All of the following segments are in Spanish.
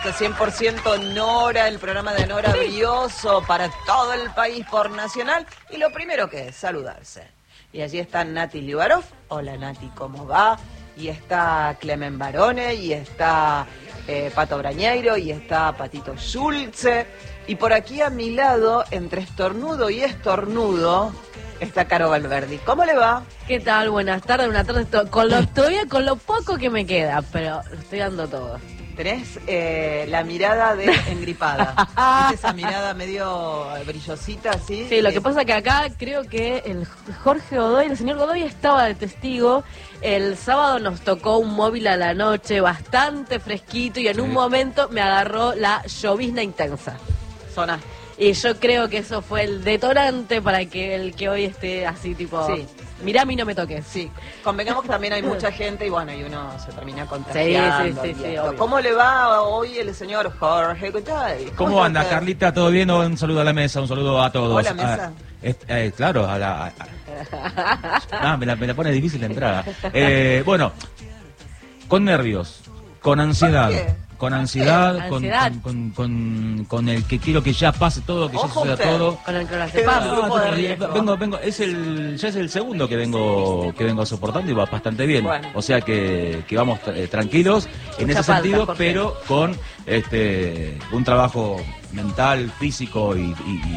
esto es 100% Nora, el programa de Nora Brioso para todo el país por Nacional. Y lo primero que es saludarse. Y allí está Nati Libarov. Hola Nati, ¿cómo va? Y está Clemen Barone, y está Pato Brañeiro, y está Patito Schulze. Y por aquí a mi lado, entre estornudo y estornudo, está Caro Valverdi. ¿Cómo le va? ¿Qué tal? Buenas tardes, todavía con lo poco que me queda, pero estoy dando todo. Tenés la mirada de engripada. ¿Viste esa mirada medio brillosita así? Sí, lo que pasa que acá creo que el señor Godoy estaba de testigo. El sábado nos tocó un móvil a la noche bastante fresquito y en un momento me agarró la llovizna intensa. Zona. Y yo creo que eso fue el detonante para que el que hoy esté así tipo... Sí. Mirá, a mí no me toques. Sí, convengamos que también hay mucha gente y bueno, y uno se termina contagiando. Sí, ¿Cómo le va hoy el señor Jorge Cotay? ¿Cómo anda, Carlita? ¿Todo bien? Un saludo a la mesa, un saludo a todos. Hola, mesa. Claro, a la... me la pone difícil la entrada. Bueno, con nervios, con ansiedad. ¿Por qué? Con ansiedad, Ansiedad. con el que quiero que ya pase todo, que ya suceda todo. Con el que lo Qué grupo de riesgo. Vengo, ya es el segundo que vengo soportando y va bastante bien. Bueno. O sea que vamos tranquilos en Mucha ese falta, sentido, Jorge. pero con un trabajo mental, físico y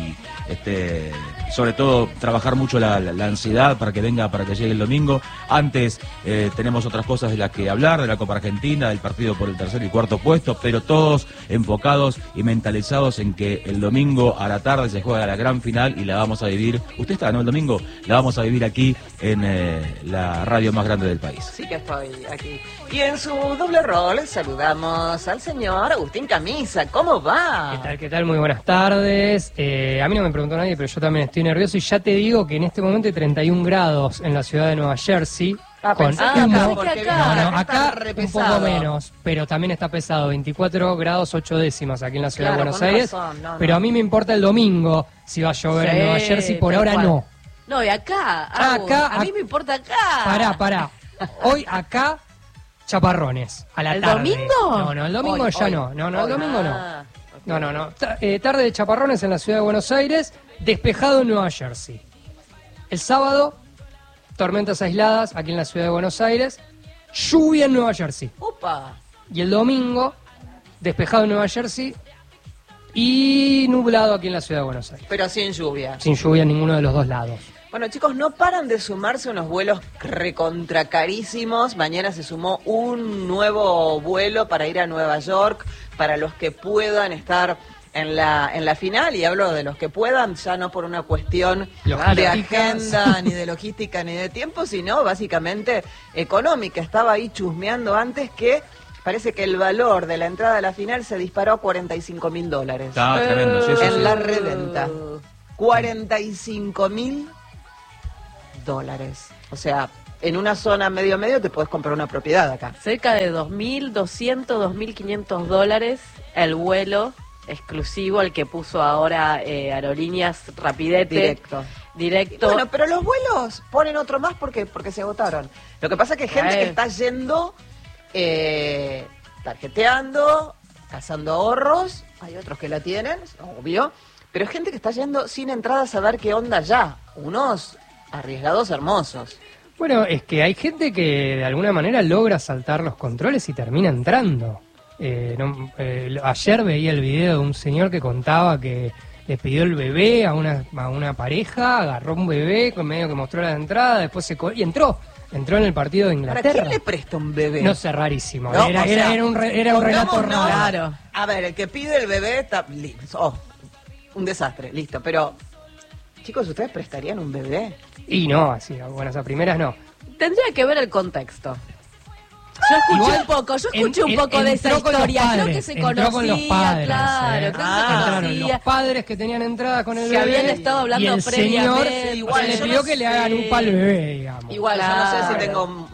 sobre todo trabajar mucho la ansiedad para que llegue el domingo. Antes tenemos otras cosas de las que hablar, de la Copa Argentina, del partido por el tercer y cuarto puesto, pero todos enfocados y mentalizados en que el domingo a la tarde se juega la gran final y la vamos a vivir. ¿Usted está, no? El domingo la vamos a vivir aquí en la radio más grande del país. Sí que estoy aquí. Y en su doble rol saludamos al señor Agustín Camisa. ¿Cómo va? ¿Qué tal? Muy buenas tardes. A mí no me preguntó nadie, pero yo también estoy nervioso y ya te digo que en este momento hay 31 grados en la ciudad de Nueva Jersey. Pensé humo. porque Acá re un pesado. poco menos, pero también está pesado, 24 grados 8 décimas aquí en la ciudad Claro, de Buenos con Aires. razón, no. Pero a mí me importa el domingo si va a llover en Sí, Nueva Jersey, por tal ahora cual. no. No, y acá, a mí me importa acá. Pará. Hoy acá, chaparrones, a la ¿El tarde. domingo? No, el domingo Hoy, ya hoy. no. El domingo no. Ah, ok. No. Tarde de chaparrones en la ciudad de Buenos Aires, despejado en Nueva Jersey. El sábado, tormentas aisladas aquí en la ciudad de Buenos Aires, lluvia en Nueva Jersey. Upa. Y el domingo, despejado en Nueva Jersey y nublado aquí en la ciudad de Buenos Aires. Pero sin lluvia. Sin lluvia en ninguno de los dos lados. Bueno, chicos, no paran de sumarse unos vuelos recontra carísimos. Mañana se sumó un nuevo vuelo para ir a Nueva York, para los que puedan estar en la final, y hablo de los que puedan, ya no por una cuestión de Logísticas. agenda, ni de logística, ni de tiempo, sino básicamente económica. Estaba ahí chusmeando antes que parece que el valor de la entrada a la final se disparó a $45.000. Está tremendo, sí, eso En sí. la reventa. $45.000. O sea, en una zona medio te puedes comprar una propiedad acá. Cerca de $2.200, $2.500 el vuelo exclusivo, el que puso ahora Aerolíneas Rapidete. Directo. Bueno, pero los vuelos ponen otro más porque se agotaron. Lo que pasa es que hay gente que está yendo, tarjeteando, cazando ahorros. Hay otros que la tienen, obvio. Pero hay gente que está yendo sin entradas a ver qué onda ya. Unos arriesgados hermosos. Bueno, es que hay gente que de alguna manera logra saltar los controles y termina entrando. Ayer veía el video de un señor que contaba que le pidió el bebé a una pareja, agarró un bebé, medio que mostró la entrada, después y entró en el partido de ¿Para Inglaterra. quién le presta un bebé? No sé, rarísimo. No, Era o sea, un relato pongámonos- raro. Claro. A ver, el que pide el bebé está... un desastre, listo. Pero, chicos, ¿ustedes prestarían un bebé? Y no, así, bueno, a primeras no. Tendría que ver el contexto. Yo escuché un poco de esa entró con los historia. Creo que padres, se entró conocía, con los padres, claro, creo que se Entraron conocía. los padres que tenían entrada con el Que bebé. habían estado hablando y el señor previamente. Igual, le yo pidió no que le sé. hagan un palo bebé, digamos. Igual, yo no sé si Claro. tengo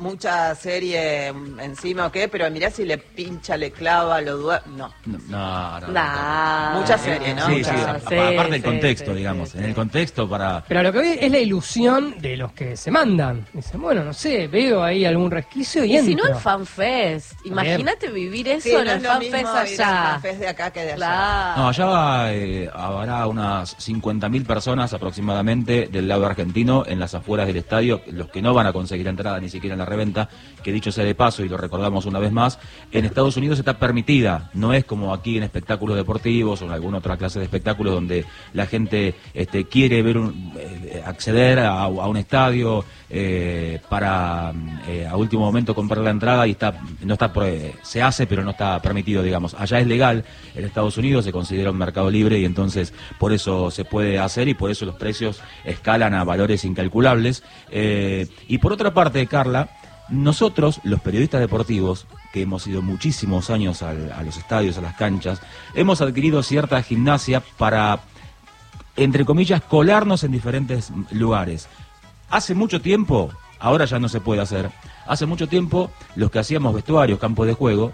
mucha serie encima o qué, pero mirá si le pincha, le clava, lo duerme. No. Nah. Mucha serie, ¿no? Sí, Mucha- sí, aparte del contexto, digamos. sí. En el contexto para... Pero lo que veo es la ilusión de los que se mandan. Dicen, bueno, no sé, veo ahí alún resquicio y Y entro. si no el FanFest, imagínate vivir eso Sí, en no el es lo mismo FanFest ir al allá. FanFest de acá que de allá. Claro. No, allá habrá unas 50.000 personas aproximadamente del lado argentino en las afueras del estadio, los que no van a conseguir entrada ni siquiera en la reventa, que dicho sea de paso, y lo recordamos una vez más, en Estados Unidos está permitida, no es como aquí en espectáculos deportivos o en alguna otra clase de espectáculos donde la gente quiere ver acceder a un estadio para a último momento comprar la entrada y se hace pero no está permitido, digamos. Allá es legal, en Estados Unidos se considera un mercado libre y entonces por eso se puede hacer y por eso los precios escalan a valores incalculables. Y por otra parte, Carla, nosotros, los periodistas deportivos, que hemos ido muchísimos años a los estadios, a las canchas, hemos adquirido cierta gimnasia para, entre comillas, colarnos en diferentes lugares. Hace mucho tiempo, ahora ya no se puede hacer, hace mucho tiempo los que hacíamos vestuarios, campos de juego,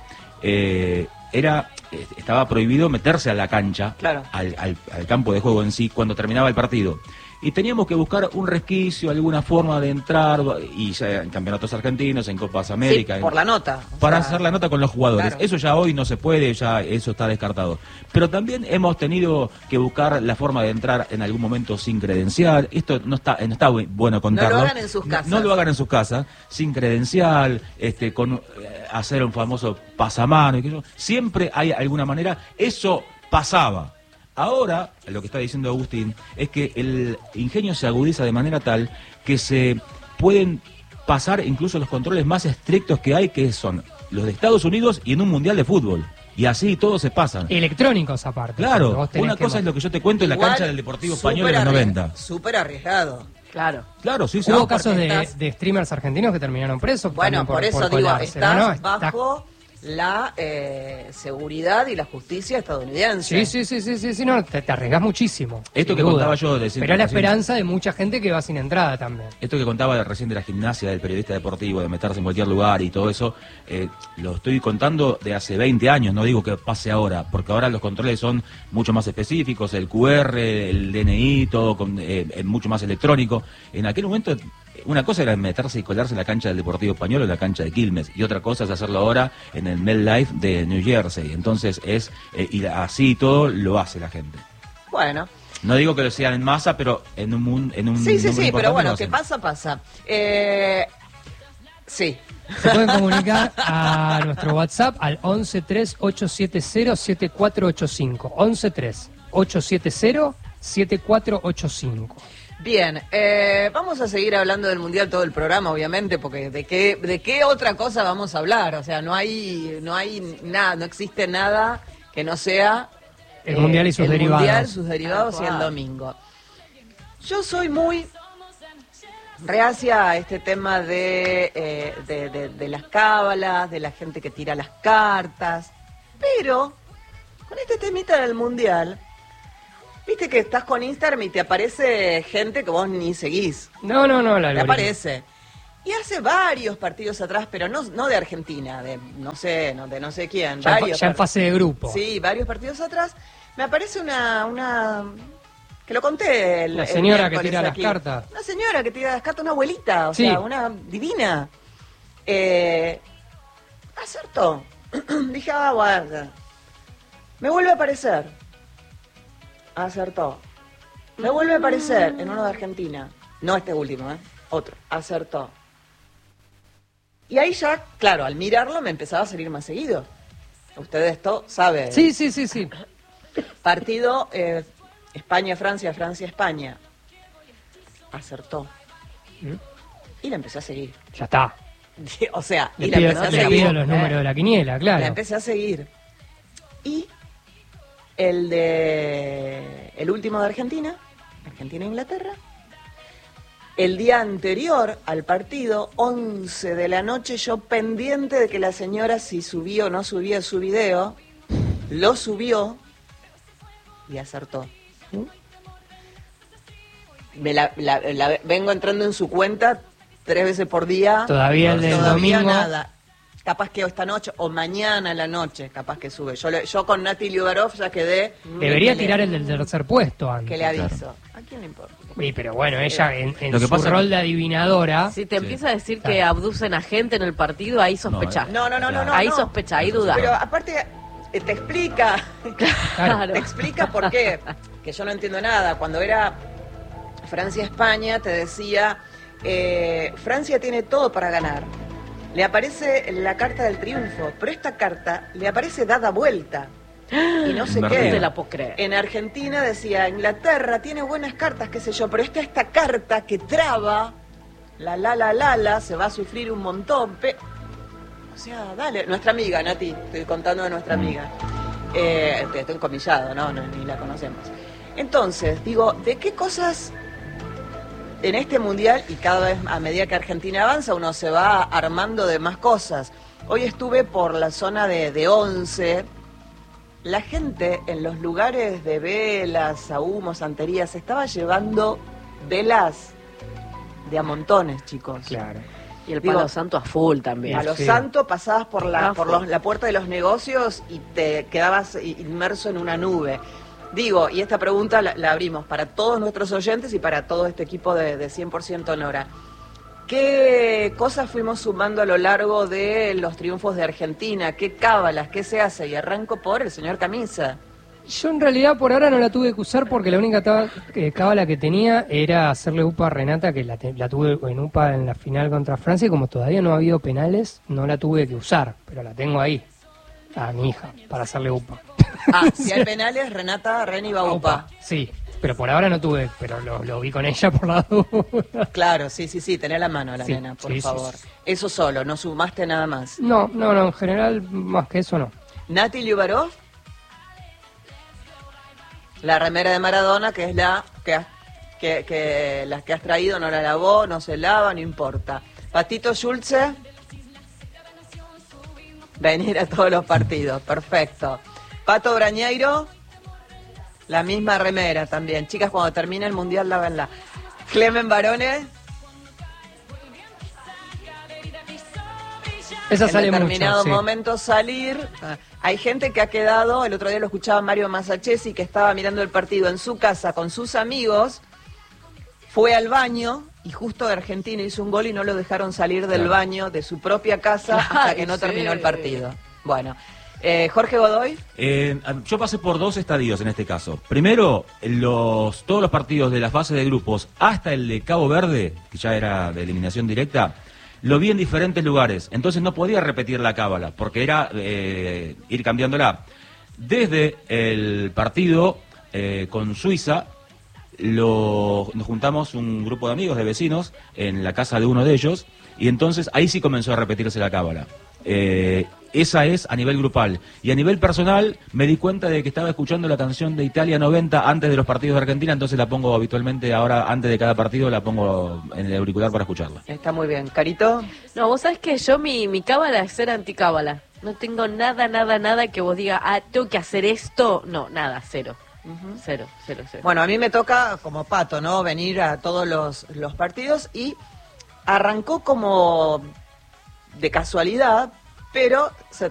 estaba prohibido meterse a la cancha, Claro. al campo de juego en sí, cuando terminaba el partido. Y teníamos que buscar un resquicio, alguna forma de entrar, y ya en campeonatos argentinos, en Copas América. Sí, por la nota. O Para sea, hacer la nota con los jugadores. claro. Eso ya hoy no se puede, ya eso está descartado. Pero también hemos tenido que buscar la forma de entrar en algún momento sin credencial. Esto no está bueno contarlo. No lo hagan en sus casas. No lo hagan en sus casas, sin credencial, con hacer un famoso pasamano. Y que eso. Siempre hay alguna manera. Eso pasaba. Ahora, lo que está diciendo Agustín, es que el ingenio se agudiza de manera tal que se pueden pasar incluso los controles más estrictos que hay, que son los de Estados Unidos y en un mundial de fútbol. Y así todos se pasan. Electrónicos aparte. Claro, Vos tenés una que cosa es lo que yo te cuento en la igual, cancha del Deportivo súper Español en los 90. Súper arriesgado. Claro. Claro, sí, sí. Hubo No, casos porque de, estás- de streamers argentinos que terminaron presos. Bueno, también por eso digo, colarse. estás No, está- bajo la seguridad y la justicia estadounidense. Sí, no, te arriesgás muchísimo. Esto sin que duda. contaba yo de Pero es la recién. esperanza de mucha gente que va sin entrada también. Esto que contaba recién de la gimnasia, del periodista deportivo, de meterse en cualquier lugar y todo eso, lo estoy contando de hace 20 años, no digo que pase ahora, porque ahora los controles son mucho más específicos, el QR, el DNI, todo mucho más electrónico. En aquel momento, una cosa era meterse y colarse en la cancha del Deportivo Español o en la cancha de Quilmes, y otra cosa es hacerlo ahora en el MetLife de New Jersey. Entonces y así todo lo hace la gente. Bueno. No digo que lo sean en masa, pero en un Sí, número pero importante bueno, lo que hacen. pasa. Sí. Se pueden comunicar a nuestro WhatsApp al 1138707485. 1138707485. Bien, vamos a seguir hablando del Mundial todo el programa, obviamente, porque ¿de qué otra cosa vamos a hablar? O sea, no hay nada, no existe nada que no sea El Mundial y sus derivados. El Mundial, sus derivados y el Tal cual. domingo. Yo soy muy reacia a este tema de las cábalas, de la gente que tira las cartas, pero con este temita del Mundial, viste que estás con Instagram y te aparece gente que vos ni seguís. No, la Te algoritmo. aparece. Y hace varios partidos atrás, pero no de Argentina, de no sé quién. Ya, varios ya en fase de grupo. Sí, varios partidos atrás. Me aparece una que lo conté La señora que miércoles tira las aquí. cartas. Una señora que tira las cartas, una abuelita, o Sí. sea, una divina. Acertó. Dije, bueno. Me vuelve a aparecer. Acertó. Me vuelve a aparecer en uno de Argentina. No este último, otro. Acertó. Y ahí ya, claro, al mirarlo me empezaba a salir más seguido. Usted esto sabe. Sí. Partido España-Francia, Francia-España. Acertó. ¿Mm? Y la empecé a seguir. Ya está. O sea, Le y la pido, empecé a le seguir. pido los números de la quiniela, claro. La empecé a seguir. Y el último de Argentina, Argentina-Inglaterra, el día anterior al partido, 11 de la noche, yo pendiente de que la señora si subía o no subía su video, lo subió y acertó. Vengo entrando en su cuenta 3 veces por día. Todavía el del Todavía domingo. nada. Capaz que esta noche o mañana a la noche, capaz que sube. Yo con Nati Liubarov ya quedé. Debería que tirar le- el del tercer puesto antes. Que le aviso. ¿A quién le importa? Sí, pero bueno, ella en Lo que su pasa rol que- de adivinadora... Si te Sí. empieza a decir que abducen a gente en el partido, ahí sospechás. No, Ahí no. sospechás, ahí duda. Pero aparte, te explica. Claro. Te explica por qué. Que yo no entiendo nada. Cuando era Francia-España, te decía, Francia tiene todo para ganar. Le aparece la carta del triunfo, pero esta carta le aparece dada vuelta. Y no sé Invertida. qué. No te la puedo creer. En Argentina decía, Inglaterra tiene buenas cartas, qué sé yo, pero esta carta que traba, se va a sufrir un montón. O sea, dale, nuestra amiga, Nati, estoy contando de nuestra amiga. Estoy encomillado, ¿no? Ni la conocemos. Entonces, digo, ¿de qué cosas en este mundial, y cada vez a medida que Argentina avanza, uno se va armando de más cosas? Hoy estuve por la zona de Once. La gente en los lugares de velas, sahumos, santerías, estaba llevando velas de a montones, chicos. Claro. Y el Digo, palo santo a full también. A los Sí. santos pasabas por Ah, la puerta de los negocios y te quedabas inmerso en una nube. Digo, y esta pregunta la abrimos para todos nuestros oyentes y para todo este equipo de 100% Nora. ¿Qué cosas fuimos sumando a lo largo de los triunfos de Argentina? ¿Qué cábalas? ¿Qué se hace? Y arranco por el señor Camisa. Yo en realidad por ahora no la tuve que usar porque la única cábala que tenía era hacerle UPA a Renata, que la tuve en UPA en la final contra Francia, y como todavía no ha habido penales, no la tuve que usar, pero la tengo ahí, a mi hija, para hacerle UPA. Ah, si hay penales, Renata Reni Baupa. Sí, pero por ahora no tuve, pero lo vi con ella por la duda. Claro, sí, tenés la mano la Sí, nena, por sí, sí, favor. sí. Eso solo, no sumaste nada más. No, en general, más que eso no. Nati Liubarov, la remera de Maradona, que es la que las que has traído no la lavó, no se lava, no importa. Patito Schulze, venir a todos los partidos, perfecto. Pato Brañeiro, la misma remera también. Chicas, cuando termine el Mundial, lávenla. Clemen Barone, Esa en sale mucho, determinado sí. momento salir. Hay gente que ha quedado, el otro día lo escuchaba Mario Masachesi, que estaba mirando el partido en su casa con sus amigos, fue al baño y justo Argentina hizo un gol y no lo dejaron salir del Claro. baño de su propia casa hasta Ay, que no sí. terminó el partido. Bueno, Jorge Godoy, Yo pasé por 2 estadios en este caso. Primero, todos los partidos de la fase de grupos, hasta el de Cabo Verde, que ya era de eliminación directa, lo vi en diferentes lugares. Entonces no podía repetir la cábala, porque era ir cambiándola. Desde el partido con Suiza, nos juntamos un grupo de amigos, de vecinos, en la casa de uno de ellos, y entonces ahí sí comenzó a repetirse la cábala. Esa es a nivel grupal. Y a nivel personal me di cuenta de que estaba escuchando la canción de Italia 90 antes de los partidos de Argentina, entonces la pongo habitualmente ahora, antes de cada partido, la pongo en el auricular para escucharla. está muy bien. Carito, No, vos sabés que yo mi cábala es ser anticábala. No tengo nada que vos digas, tengo que hacer esto. No, nada, cero. Cero. bueno, a mí me toca como Pato, ¿no? Venir a todos los partidos y arrancó como de casualidad, pero se